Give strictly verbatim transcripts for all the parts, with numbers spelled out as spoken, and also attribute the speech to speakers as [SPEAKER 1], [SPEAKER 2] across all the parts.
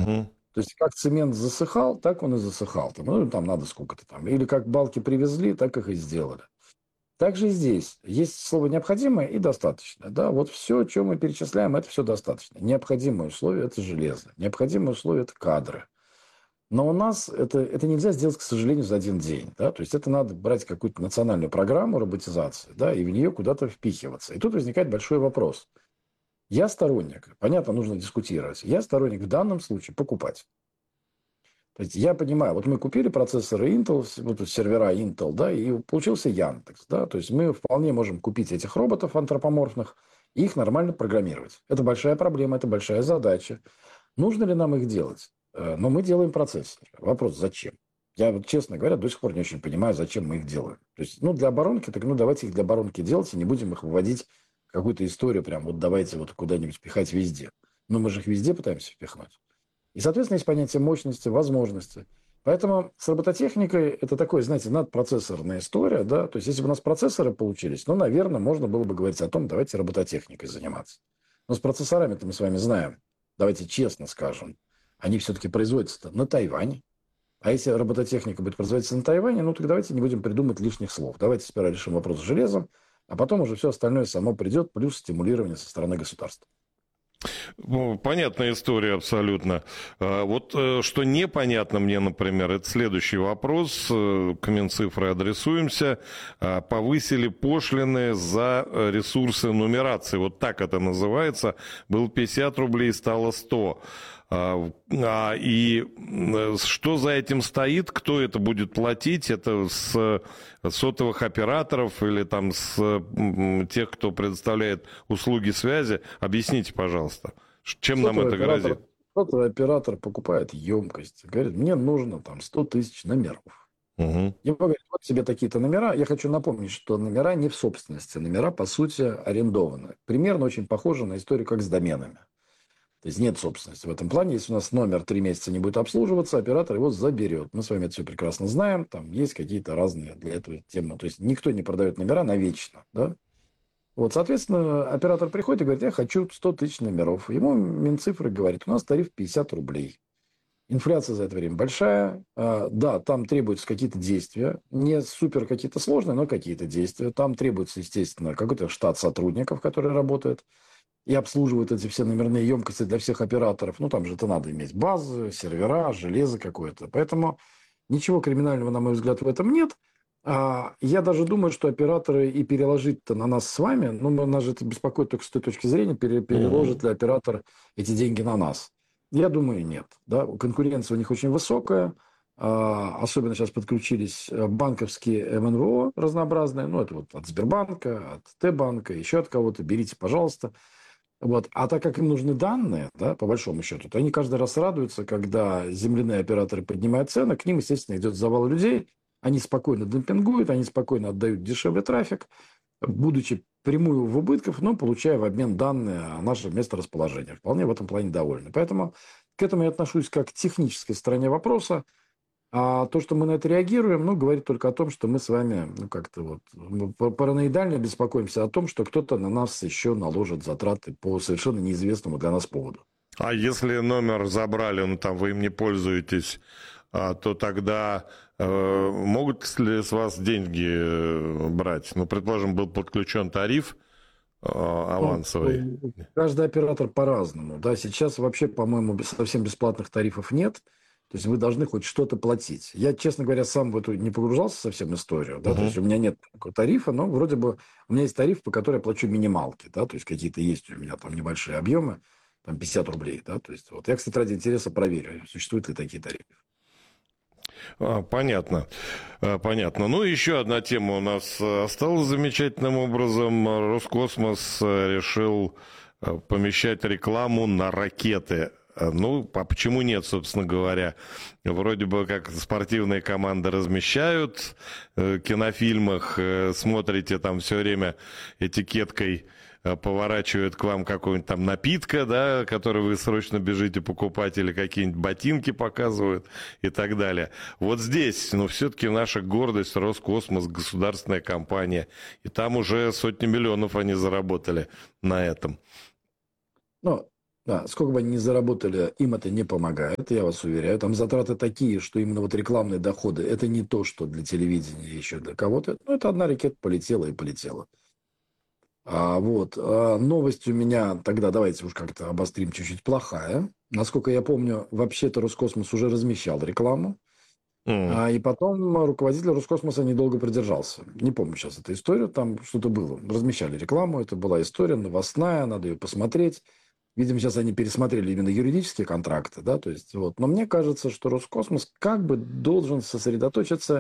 [SPEAKER 1] Угу.
[SPEAKER 2] То есть как цемент засыхал, так он и засыхал. Там, ну, там надо сколько-то там. Или как балки привезли, так их и сделали. Также и здесь есть слово «необходимое» и «достаточно». Да? Вот все, что мы перечисляем, это все достаточно. Необходимые условия – это железо. Необходимые условия – это кадры. Но у нас это, это нельзя сделать, к сожалению, за один день. Да? То есть это надо брать какую-то национальную программу роботизации, да, и в нее куда-то впихиваться. И тут возникает большой вопрос. Я сторонник, понятно, нужно дискутировать, я сторонник в данном случае покупать. То есть я понимаю, вот мы купили процессоры Intel, вот сервера Intel, да, и получился Яндекс, да, то есть мы вполне можем купить этих роботов антропоморфных и их нормально программировать. Это большая проблема, это большая задача. Нужно ли нам их делать? Э, Но мы делаем процессоры. Вопрос, зачем? Я, вот, честно говоря, до сих пор не очень понимаю, зачем мы их делаем. То есть, ну, для оборонки, так ну, давайте их для оборонки делать, и не будем их выводить в какую-то историю, прям вот давайте вот куда-нибудь пихать везде. Но мы же их везде пытаемся впихнуть. И, соответственно, есть понятие мощности, возможности. Поэтому с робототехникой это такое, знаете, надпроцессорная история, да, то есть если бы у нас процессоры получились, ну, наверное, можно было бы говорить о том, давайте робототехникой заниматься. Но с процессорами-то мы с вами знаем, давайте честно скажем, они все-таки производятся на Тайване. А если робототехника будет производиться на Тайване, ну, так давайте не будем придумать лишних слов. Давайте сперва решим вопрос с железом, а потом уже все остальное само придет, плюс стимулирование со стороны государства.
[SPEAKER 1] Ну, понятная история абсолютно. Вот что непонятно мне, например, это следующий вопрос. К Минцифры адресуемся. Повысили пошлины за ресурсы нумерации. Вот так это называется. Было пятьдесят рублей, стало сто. А, и что за этим стоит? Кто это будет платить? Это с сотовых операторов или там с тех, кто предоставляет услуги связи? Объясните, пожалуйста, чем
[SPEAKER 2] Сотовый
[SPEAKER 1] нам это
[SPEAKER 2] оператор,
[SPEAKER 1] грозит?
[SPEAKER 2] сотовый оператор покупает емкость. Говорит, мне нужно там сто тысяч номеров.
[SPEAKER 1] Угу.
[SPEAKER 2] Ему говорят, вот тебе такие-то номера. Я хочу напомнить, что номера не в собственности. Номера, по сути, арендованы. Примерно очень похоже на историю, как с доменами. То есть нет собственности в этом плане. Если у нас номер три месяца не будет обслуживаться, оператор его заберет. Мы с вами это все прекрасно знаем. Там есть какие-то разные для этого темы. То есть никто не продает номера навечно. Да? Вот, соответственно, оператор приходит и говорит, я хочу сто тысяч номеров. Ему Минцифры говорит, у нас тариф пятьдесят рублей. Инфляция за это время большая. А, да, там требуются какие-то действия. Не супер какие-то сложные, но какие-то действия. Там требуется, естественно, какой-то штат сотрудников, которые работают и обслуживают эти все номерные емкости для всех операторов. Ну, там же это надо иметь базы, сервера, железо какое-то. Поэтому ничего криминального, на мой взгляд, в этом нет. А я даже думаю, что операторы и переложить-то на нас с вами, ну, нас же это беспокоит только с той точки зрения, пере, переложит ли оператор эти деньги на нас. Я думаю, нет. Да? Конкуренция у них очень высокая. А, особенно сейчас подключились банковские эм эн вэ о разнообразные. Ну, это вот от Сбербанка, от Т-банка, еще от кого-то. Берите, пожалуйста. Вот. А так как им нужны данные, да, по большому счету, то они каждый раз радуются, когда земляные операторы поднимают цены, к ним, естественно, идет завал людей, они спокойно демпингуют, они спокойно отдают дешевле трафик, будучи прямую в убытках, но получая в обмен данные о нашем месторасположении. Вполне в этом плане довольны. Поэтому к этому я отношусь как к технической стороне вопроса. А то, что мы на это реагируем, ну, говорит только о том, что мы с вами, ну, как-то вот параноидально беспокоимся о том, что кто-то на нас еще наложит затраты по совершенно неизвестному для нас поводу.
[SPEAKER 1] А если номер забрали, ну, там, вы им не пользуетесь, то тогда э, могут ли с вас деньги брать? Ну, предположим, был подключен тариф э, авансовый.
[SPEAKER 2] Ну, каждый оператор по-разному. Да? Сейчас вообще, по-моему, совсем бесплатных тарифов нет. То есть вы должны хоть что-то платить. Я, честно говоря, сам в эту не погружался совсем историю. Да? Uh-huh. То есть у меня нет такого тарифа, но вроде бы у меня есть тариф, по которому я плачу минималки. Да? То есть какие-то есть у меня там небольшие объемы, там пятьдесят рублей. Да? То есть, вот. Я, кстати, ради интереса проверю, существуют ли такие тарифы.
[SPEAKER 1] А, понятно, а, понятно. Ну, еще одна тема у нас осталась замечательным образом. Роскосмос решил помещать рекламу на ракеты. Ну, а почему нет, собственно говоря? Вроде бы как спортивные команды размещают в кинофильмах, смотрите, там все время этикеткой поворачивают к вам какого-нибудь там напитка, да, который вы срочно бежите покупать, или какие-нибудь ботинки показывают и так далее. Вот здесь, ну, все-таки наша гордость, Роскосмос, государственная компания, и там уже сотни миллионов они заработали на этом.
[SPEAKER 2] Ну, Да, сколько бы они ни заработали, им это не помогает, я вас уверяю. Там затраты такие, что именно вот рекламные доходы, это не то, что для телевидения еще для кого-то. Ну, это одна ракета полетела и полетела. А, вот. А новость у меня тогда, давайте уж как-то обострим, чуть-чуть плохая. Насколько я помню, вообще-то Роскосмос уже размещал рекламу.
[SPEAKER 1] Mm.
[SPEAKER 2] А, и потом руководитель Роскосмоса недолго продержался. Не помню сейчас эту историю, там что-то было. Размещали рекламу, это была история новостная, надо ее посмотреть. Видимо, сейчас они пересмотрели именно юридические контракты, да, то есть вот. Но мне кажется, что Роскосмос как бы должен сосредоточиться,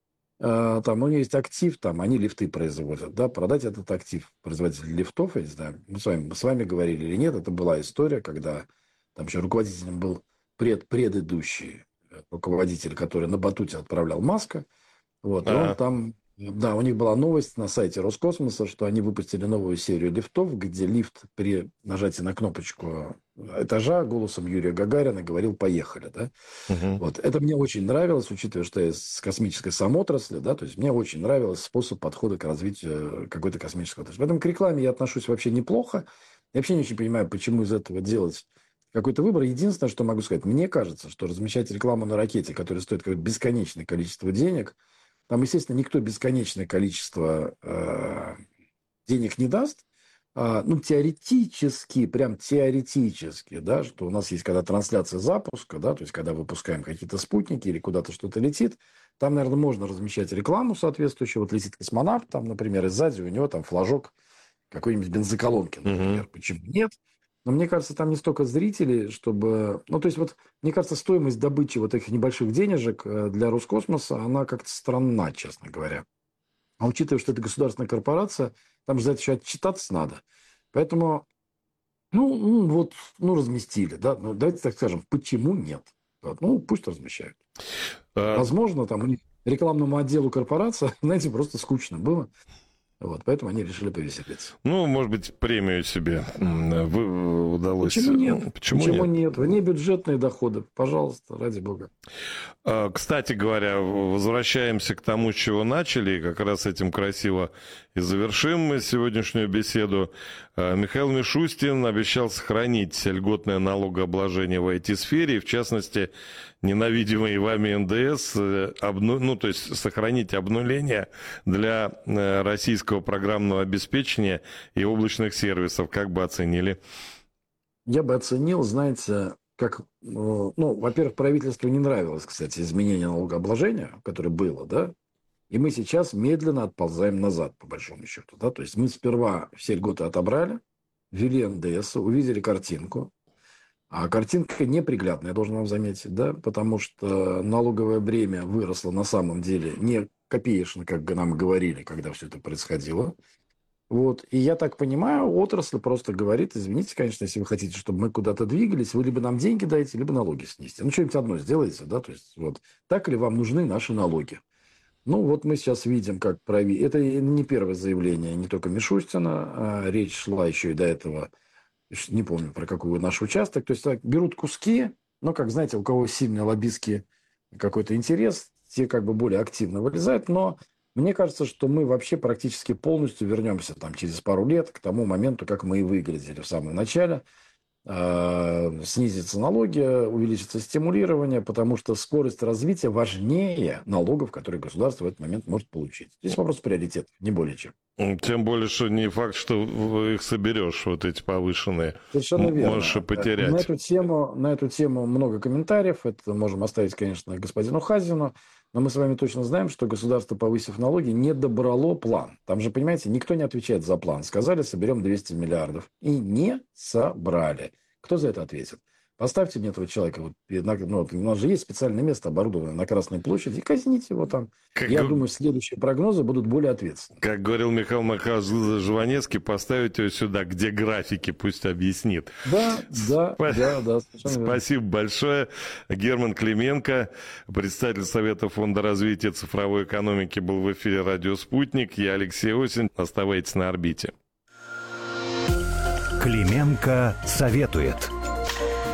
[SPEAKER 2] э, там у него есть актив, там они лифты производят, да, продать этот актив производитель лифтов, я не знаю, мы с вами, мы с вами говорили или нет, это была история, когда там еще руководителем был пред, предыдущий руководитель, который на батуте отправлял Маска, вот, и он там... Да, у них была новость на сайте Роскосмоса, что они выпустили новую серию лифтов, где лифт при нажатии на кнопочку этажа голосом Юрия Гагарина говорил «поехали». Да? Угу. Вот. Это мне очень нравилось, учитывая, что я из космической самоотрасли, да, то есть мне очень нравился способ подхода к развитию какой-то космической отрасли. Поэтому к рекламе я отношусь вообще неплохо. Я вообще не очень понимаю, почему из этого делать какой-то выбор. Единственное, что могу сказать, мне кажется, что размещать рекламу на ракете, которая стоит какое-то бесконечное количество денег, там, естественно, никто бесконечное количество э, денег не даст. А, ну, теоретически, прям теоретически, да, что у нас есть когда трансляция запуска, да, то есть когда выпускаем какие-то спутники или куда-то что-то летит, там, наверное, можно размещать рекламу соответствующую. Вот летит космонавт, там, например, и сзади у него там флажок какой-нибудь бензоколонки, например. Mm-hmm. Почему нет? Но мне кажется, там не столько зрителей, чтобы... Ну, то есть, вот, мне кажется, стоимость добычи вот этих небольших денежек для Роскосмоса, она как-то странна, честно говоря. А учитывая, что это государственная корпорация, там же за это еще отчитаться надо. Поэтому, ну, ну вот, ну, разместили, да. Ну, давайте так скажем, почему нет? Вот, ну, пусть размещают. А... Возможно, там у них рекламному отделу корпорации, знаете, просто скучно было. Вот, поэтому они решили повеселиться.
[SPEAKER 1] Ну, может быть, премию себе вы удалось.
[SPEAKER 2] Почему нет? Почему, Почему нет? нет? Внебюджетные доходы, пожалуйста, ради бога.
[SPEAKER 1] Кстати говоря, возвращаемся к тому, с чего начали, и как раз этим красиво и завершим мы сегодняшнюю беседу. Михаил Мишустин обещал сохранить льготное налогообложение в ай ти-сфере, и в частности, ненавидимый вами эн дэ эс, обну... ну, то есть сохранить обнуление для российского программного обеспечения и облачных сервисов. Как бы оценили?
[SPEAKER 2] Я бы оценил, знаете, как, ну, во-первых, правительству не нравилось, кстати, изменение налогообложения, которое было, да, и мы сейчас медленно отползаем назад, по большому счету, да, то есть мы сперва все льготы отобрали, ввели эн дэ эс, увидели картинку, а картинка неприглядная, я должен вам заметить, да, потому что налоговое бремя выросло на самом деле не копеечно, как нам говорили, когда все это происходило. Вот. И я так понимаю, отрасль просто говорит, извините, конечно, если вы хотите, чтобы мы куда-то двигались, вы либо нам деньги дайте, либо налоги снизьте. Ну, что-нибудь одно сделайте, да, то есть вот так ли вам нужны наши налоги? Ну, вот мы сейчас видим, как правительство... Это не первое заявление, не только Мишустина, а речь шла еще и до этого, не помню, про какой наш участок. То есть так, берут куски, но, как знаете, у кого сильный лоббистский какой-то интерес, те как бы более активно вылезают, но мне кажется, что мы вообще практически полностью вернемся там через пару лет к тому моменту, как мы и выглядели в самом начале. Снизятся налоги, увеличится стимулирование, потому что скорость развития важнее налогов, которые государство в этот момент может получить. Здесь вопрос приоритетов, не более чем.
[SPEAKER 1] Тем более, что не факт, что их соберешь, вот эти повышенные.
[SPEAKER 2] Совершенно верно.
[SPEAKER 1] Можешь и потерять.
[SPEAKER 2] На эту тему, на эту тему много комментариев. Это можем оставить, конечно, господину Хазину. Но мы с вами точно знаем, что государство, повысив налоги, не добрало план. Там же, понимаете, никто не отвечает за план. Сказали, соберем двести миллиардов. И не собрали. Кто за это ответит? Поставьте мне этого человека. Вот, ну, у нас же есть специальное место, оборудованное на Красной площади, и казните его там. Как Я г... думаю, следующие прогнозы будут более ответственны.
[SPEAKER 1] Как говорил Михаил Михайлович Жванецкий, поставить его сюда, где графики, пусть объяснит.
[SPEAKER 2] Да, да, Сп... да, да.
[SPEAKER 1] Спасибо большое. Герман Клименко, представитель Совета Фонда развития цифровой экономики, был в эфире «Радио Спутник». Я Алексей Осин. Оставайтесь на орбите.
[SPEAKER 3] Клименко советует.